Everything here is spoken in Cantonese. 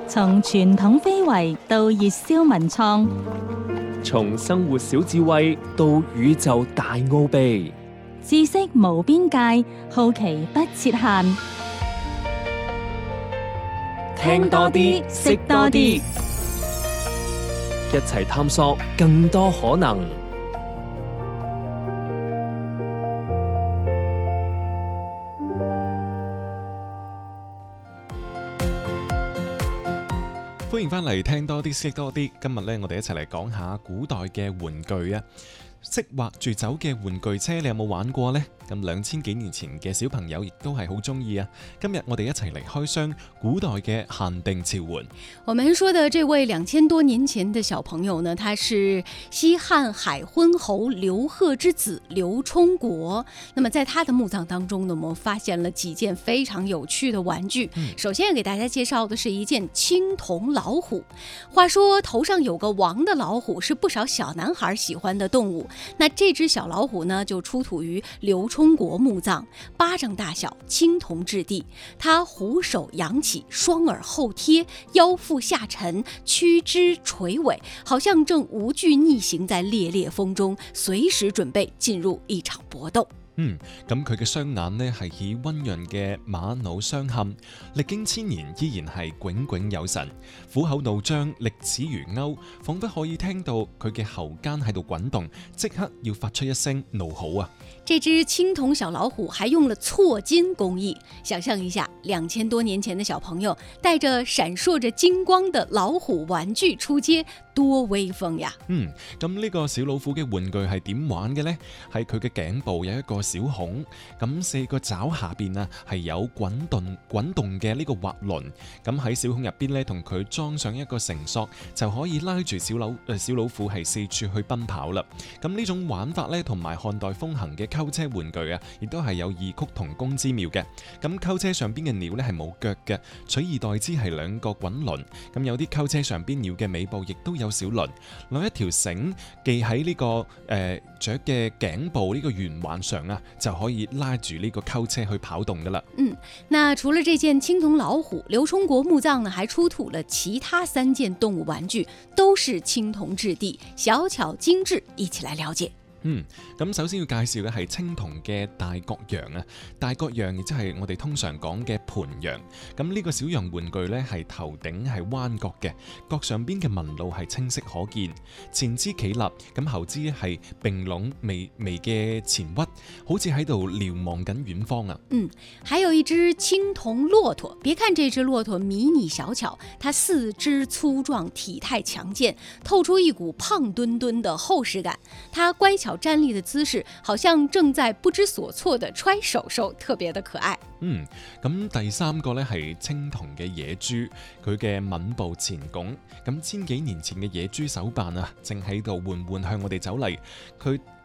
從傳統非遺到熱銷文創， 從生活小智慧到宇宙大奧秘， 知識無邊界，好奇不設限。 聽多啲，識多啲，一齊探索更多可能。 歡迎翻嚟聽多啲識多啲，今日呢，我哋一齊嚟講下古代嘅玩具啊！識畫住走嘅玩具車，你有冇玩過呢？咁2000幾年前嘅小朋友亦都係好中意啊！今日我哋一齊嚟開箱古代嘅限定潮玩。 我們說的這位2000多年前的小朋友呢，他是西漢海昏侯劉賀之子劉充國。那麼在他的墓葬當中呢，我們發現了幾件非常有趣的玩具。首先要給大家介紹的是一件青銅老虎。話說頭上有個王的老虎是不少小男孩喜歡的動物。那這隻小老虎呢，就出土於劉充國墓葬，巴掌大小，青銅質地。它虎首揚起，雙耳後貼，腰腹下沉，軀肢垂尾，好像正無懼逆行在烈烈風中，隨時準備進入一場搏鬥。 咁佢嘅雙眼呢係以溫潤嘅瑪瑙相嵌，歷經千年依然係炯炯有神，虎口怒張，力齒如鈎，仿佛可以聽到佢嘅喉間喺度滾動，即刻要發出一聲怒吼啊！ 這隻青銅小老虎還用了錯金工藝，想象一下2000多年前的小朋友帶着閃爍着金光的老虎玩具出街，多威風呀！ 咁呢個小老虎嘅玩具係點玩嘅呢？係佢嘅頸部有一個小孔，咁4個爪下邊啊係有滾動嘅呢個滑輪，咁喺小孔入邊呢，同佢裝上一個繩索，就可以拉住小老虎係四處去奔跑啦。咁呢種玩法呢，同埋漢代風行嘅溝車玩具啊，亦都係有異曲同工之妙嘅。咁溝車上邊嘅鳥呢係冇腳嘅，取而代之係2個滾輪。咁有啲溝車上邊鳥嘅尾部亦都有小輪，攞一條繩系喺呢個雀嘅頸部呢個圓環上啊，就可以拉住呢個溝車去跑動噶啦。 那除了這件青銅老虎，劉充國墓葬呢還出土了其他3件動物玩具，都是青銅質地，小巧精緻，一起來了解。 咁首先要介紹嘅係青銅嘅大角羊啊，大角羊亦即係我哋通常講嘅盤羊。咁呢個小羊玩具呢，係頭頂係彎角嘅，角上邊嘅紋路係清晰可見，前肢企立，咁後肢係並攏微微嘅前屈，好似喺度瞭望緊遠方啊。 還有一隻青銅駱駝，別看這隻駱駝迷你小巧，它四肢粗壯，體態強健，透出一股胖墩墩的厚實感。它乖巧站立的姿勢，好像正在不知所措的揣手手，特別的可愛。 咁第3個呢係青銅嘅野豬，佢嘅吻部前拱，咁千幾年前嘅野豬手辦啊，正喺度緩緩向我哋走嚟，佢